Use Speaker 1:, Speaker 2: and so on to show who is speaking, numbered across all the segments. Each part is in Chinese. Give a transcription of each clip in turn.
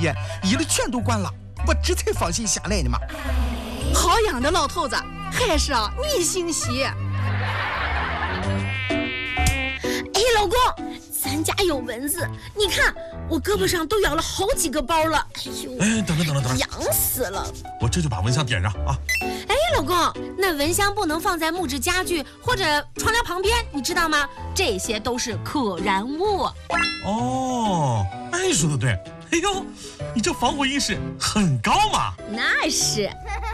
Speaker 1: 遍，一了全都管了，我这才放心下来的嘛。
Speaker 2: 好样的，老头子，还是你姓西。
Speaker 3: 哎，老公，咱家有蚊子，你看我胳膊上都咬了好几个包了。哎呦，
Speaker 4: 等等，
Speaker 3: 痒死了！
Speaker 4: 我这就把蚊香点上啊。
Speaker 3: 哎，老公，那蚊香不能放在木质家具或者窗帘旁边，你知道吗？这些都是可燃物。
Speaker 4: 哦，哎，说的对。哎呦，你这防火意识很高嘛。
Speaker 3: 那是。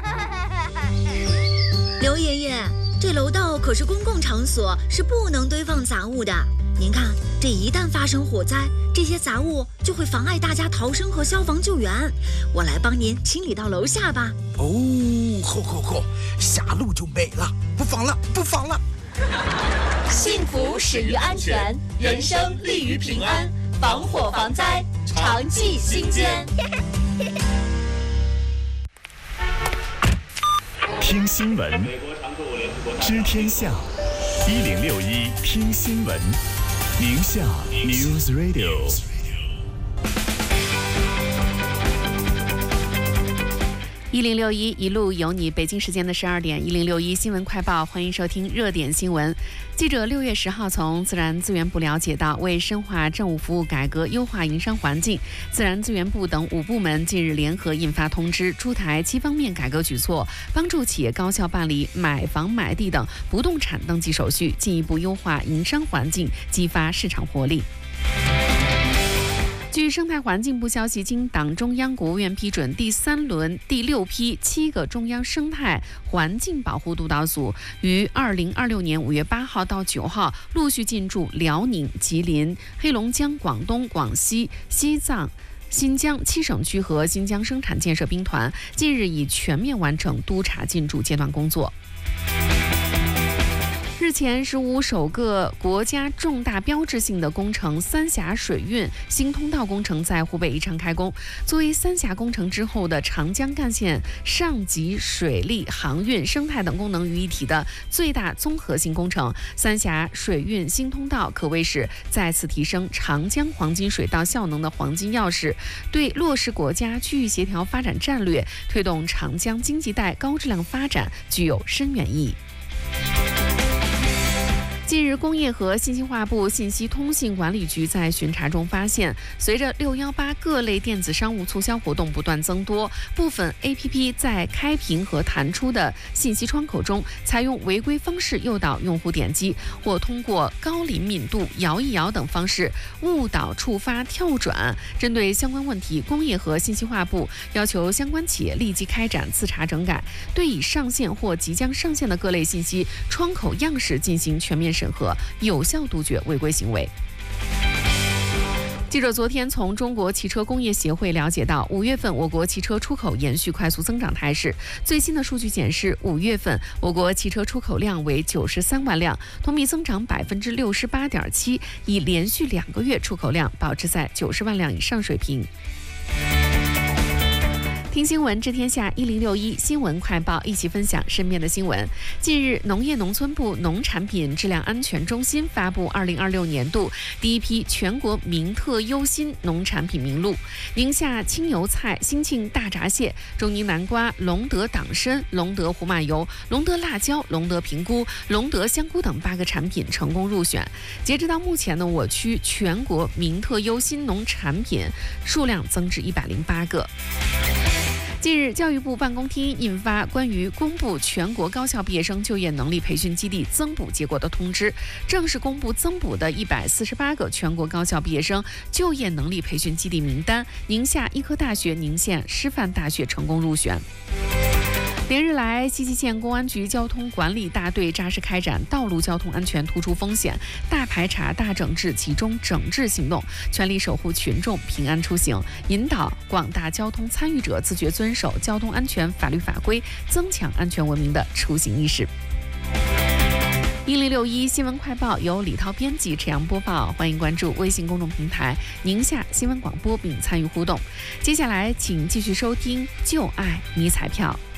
Speaker 5: 刘爷爷，这楼道可是公共场所，是不能堆放杂物的。您看，这一旦发生火灾，这些杂物就会妨碍大家逃生和消防救援。我来帮您清理到楼下吧。
Speaker 1: 哦，好，下楼就没了，不放了。
Speaker 6: 幸福始于安全，人生立于平安，防火防灾，常记心间。
Speaker 7: 听新闻，知天下，1061听新闻，宁夏 News Radio。
Speaker 8: 1061一路有你，北京时间的12点，1061新闻快报，欢迎收听热点新闻。记者6月10号从自然资源部了解到，为深化政务服务改革、优化营商环境，自然资源部等5部门近日联合印发通知，出台7方面改革举措，帮助企业高效办理买房、买地等不动产登记手续，进一步优化营商环境，激发市场活力。据生态环境部消息，经党中央、国务院批准，第3轮第6批7个中央生态环境保护督导组于2026年5月8号到9号陆续进驻辽宁、吉林、黑龙江、广东、广西、西藏、新疆7省区和新疆生产建设兵团，近日已全面完成督查进驻阶段工作。日前，15首个国家重大标志性的工程三峡水运新通道工程在湖北宜昌开工。作为三峡工程之后的长江干线上级水利、航运、生态等功能于一体的最大综合性工程，三峡水运新通道可谓是再次提升长江黄金水道效能的黄金钥匙，对落实国家区域协调发展战略、推动长江经济带高质量发展具有深远意义。近日，工业和信息化部信息通信管理局在巡查中发现，随着618各类电子商务促销活动不断增多，部分 APP 在开屏和弹出的信息窗口中，采用违规方式诱导用户点击，或通过高灵敏度、摇一摇等方式误导触发跳转。针对相关问题，工业和信息化部要求相关企业立即开展自查整改，对已上线或即将上线的各类信息窗口样式进行全面审核，有效杜绝违规行为。记者昨天从中国汽车工业协会了解到，5月份我国汽车出口延续快速增长态势。最新的数据显示，5月份我国汽车出口量为93万辆，同比增长68.7%，已连续2个月出口量保持在90万辆以上水平。听新闻知天下，1061新闻快报，一起分享身边的新闻。近日，农业农村部农产品质量安全中心发布2026年度第一批全国名特优新农产品名录，宁夏青油菜、兴庆大闸蟹、中宁南瓜、隆德党参、隆德胡麻油、隆德辣椒、隆德平菇、隆德香菇等8个产品成功入选。截止到目前呢，我区全国名特优新农产品数量增至108个。近日，教育部办公厅印发关于公布全国高校毕业生就业能力培训基地增补结果的通知，正式公布增补的148个全国高校毕业生就业能力培训基地名单，宁夏医科大学、宁县师范大学成功入选。连日来，西溪县公安局交通管理大队扎实开展道路交通安全突出风险大排查、大整治集中整治行动，全力守护群众平安出行，引导广大交通参与者自觉遵守交通安全法律法规，增强安全文明的出行意识。1061新闻快报由李涛编辑、陈阳播报，欢迎关注微信公众平台宁夏新闻广播并参与互动。接下来请继续收听就爱迷彩票。